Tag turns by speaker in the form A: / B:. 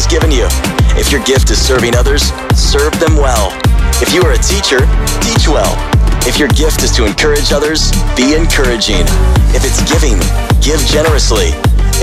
A: given you. If your gift is serving others, serve them well. If you are a teacher, teach well. If your gift is to encourage others, be encouraging. If it's giving, give generously.